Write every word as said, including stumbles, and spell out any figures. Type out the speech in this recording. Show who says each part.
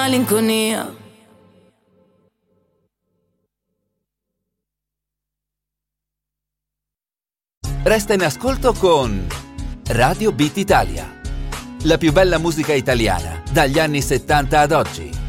Speaker 1: malinconia.
Speaker 2: Resta in ascolto con Radio Beat Italia, la più bella musica italiana dagli anni settanta ad oggi.